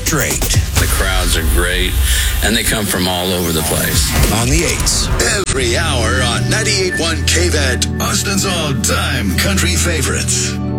straight. The crowds are great, and they come from all over the place. On the 8s. Every hour on 98.1 KVET, Austin's all-time country favorites.